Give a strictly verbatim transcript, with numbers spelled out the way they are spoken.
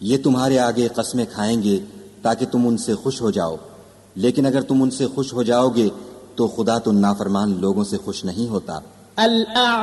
ये तुम्हारे आगे कस्में खाएंगे ताकि तुम उनसे खुश हो जाओ, लेकिन अगर तुम उनसे खुश हो जाओगे तो खुदा तो नाफरमान लोगों से खुश नहीं होता।